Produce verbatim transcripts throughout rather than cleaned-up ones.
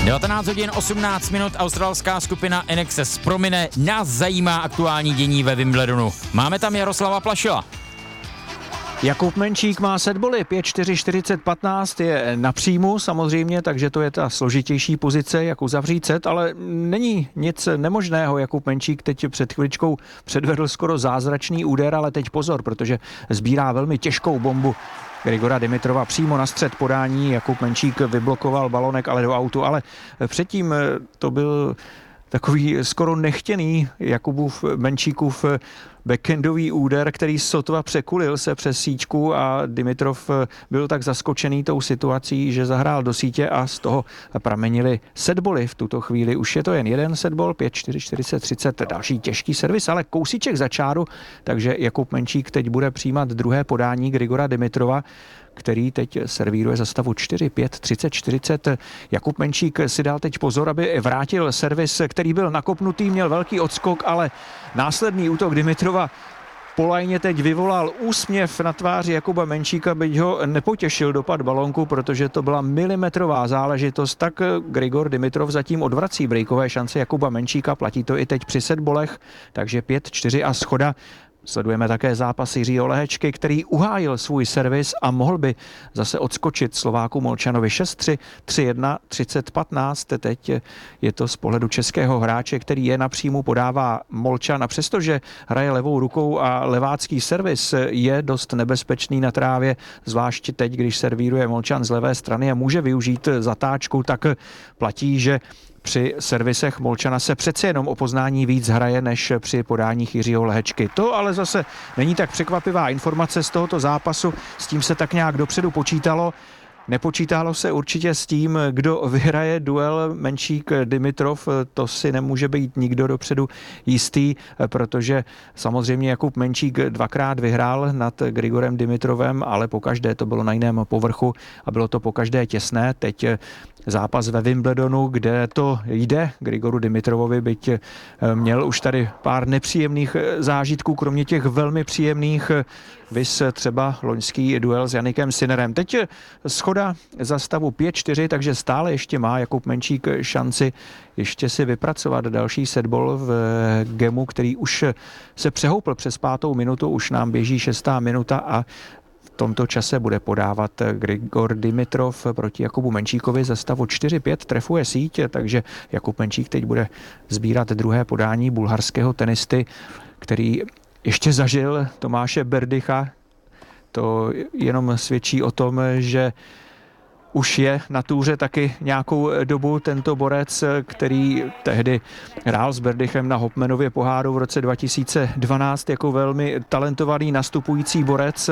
devatenáct hodin osmnáct minut, australská skupina N X S promine, nás zajímá aktuální dění ve Wimbledonu. Máme tam Jaroslava Plašila. Jakub Menčík má setboly, pět čtyři čtyřicet patnáct je na příjmu samozřejmě, takže to je ta složitější pozice, jak uzavřít set, ale není nic nemožného. Jakub Menčík teď před chviličkou předvedl skoro zázračný úder, ale teď pozor, protože sbírá velmi těžkou bombu Grigora Dimitrova přímo na střed podání. Jakub Menčík vyblokoval balonek, ale do autu, ale předtím to byl takový skoro nechtěný Jakubův Menčíkův backendový úder, který sotva překulil se přes síťku a Dimitrov byl tak zaskočený tou situací, že zahrál do sítě a z toho pramenili setboly v tuto chvíli. Už je to jen jeden setbol, pět čtyři čtyřicet třicet, další těžký servis, ale kousíček za čáru, takže Jakub Menčík teď bude přijímat druhé podání Grigora Dimitrova, který teď servíruje za stavu čtyři pět třicet čtyřicet. Jakub Menčík si dal teď pozor, aby vrátil servis, který byl nakopnutý, měl velký odskok, ale následný útok Dimitrova po lajně teď vyvolal úsměv na tváři Jakuba Menčíka, byť ho nepotěšil dopad balonku, protože to byla milimetrová záležitost, tak Grigor Dimitrov zatím odvrací breakové šance Jakuba Menčíka, platí to i teď při setbolech, takže pět čtyři a schoda. Sledujeme také zápas Jiřího Lehečky, který uhájil svůj servis a mohl by zase odskočit Slováku Molčanovi šest tři, tři jedna, třicet patnáct. Teď je to z pohledu českého hráče, který je na příjmu, podává Molčan a přestože hraje levou rukou a levácký servis je dost nebezpečný na trávě, zvlášť teď, když servíruje Molčan z levé strany a může využít zatáčku, tak platí, že při servisech Molčana se přece jenom o poznání víc hraje než při podáních Jiřího Lehečky. To ale zase není tak překvapivá informace z tohoto zápasu, s tím se tak nějak dopředu počítalo. Nepočítalo se určitě s tím, kdo vyhraje duel Menčík-Dimitrov, to si nemůže být nikdo dopředu jistý, protože samozřejmě Jakub Menčík dvakrát vyhrál nad Grigorem Dimitrovem, ale pokaždé to bylo na jiném povrchu a bylo to pokaždé těsné. Teď zápas ve Wimbledonu, kde to jde Grigoru Dimitrovovi, byť měl už tady pár nepříjemných zážitků, kromě těch velmi příjemných, vys třeba loňský duel s Janikem Sinnerem. Teď schoda za stavu pět čtyři, takže stále ještě má Jakub Menčík šanci ještě si vypracovat další setbol v gemu, který už se přehoupl přes pátou minutu, už nám běží šestá minuta a v tomto čase bude podávat Grigor Dimitrov proti Jakubu Menčíkovi za stavu čtyři pět, trefuje síť, takže Jakub Menčík teď bude sbírat druhé podání bulharského tenisty, který ještě zažil Tomáše Berdycha. To jenom svědčí o tom, že už je na túře taky nějakou dobu tento borec, který tehdy hrál s Berdychem na Hopmanově poháru v roce dva tisíce dvanáct jako velmi talentovaný nastupující borec.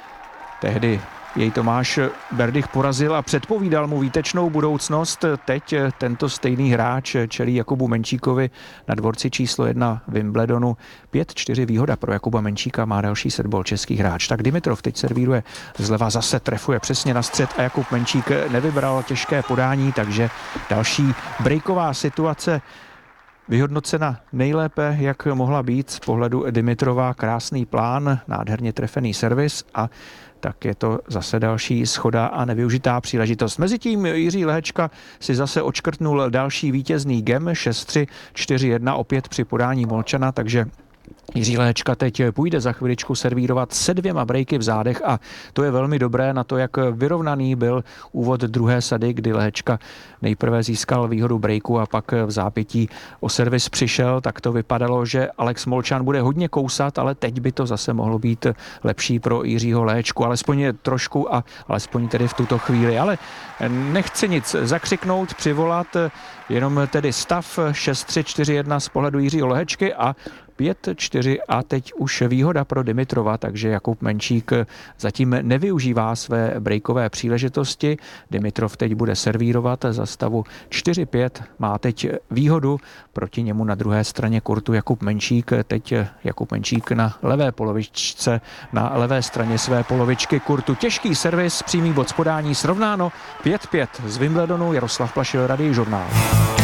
Tehdy jej Tomáš Berdych porazil a předpovídal mu výtečnou budoucnost. Teď tento stejný hráč čelí Jakubu Menčíkovi na dvorci číslo jedna Wimbledonu. pět čtyři výhoda pro Jakuba Menčíka, má další setbol český hráč. Tak Dimitrov teď servíruje zleva, zase trefuje přesně na střed a Jakub Menčík nevybral těžké podání, takže další breaková situace vyhodnocena nejlépe, jak mohla být z pohledu Dimitrova. Krásný plán, nádherně trefený servis a tak je to zase další schoda a nevyužitá příležitost. Mezitím Jiří Lehečka si zase odškrtnul další vítězný gem šest tři, čtyři jedna opět při podání Molčana, takže Jiří Lehečka teď půjde za chviličku servírovat se dvěma breaky v zádech a to je velmi dobré na to, jak vyrovnaný byl úvod druhé sady, kdy Lehečka nejprve získal výhodu breaku a pak v zápětí o servis přišel, tak to vypadalo, že Alex Molčan bude hodně kousat, ale teď by to zase mohlo být lepší pro Jiřího Lehečku, alespoň trošku a alespoň tedy v tuto chvíli, ale nechci nic zakřiknout, přivolat, jenom tedy stav šest tři, čtyři jedna z pohledu Jiřího Lehečky a pět čtyři a teď už výhoda pro Dimitrova, takže Jakub Menčík zatím nevyužívá své breakové příležitosti. Dimitrov teď bude servírovat za stavu čtyři pět, má teď výhodu, proti němu na druhé straně kurtu Jakub Menčík, teď Jakub Menčík na levé polovičce, na levé straně své polovičky kurtu. Těžký servis, přímý bod z podání, srovnáno pět pět z Wimbledonu. Jaroslav Plašil, Radý žurnál.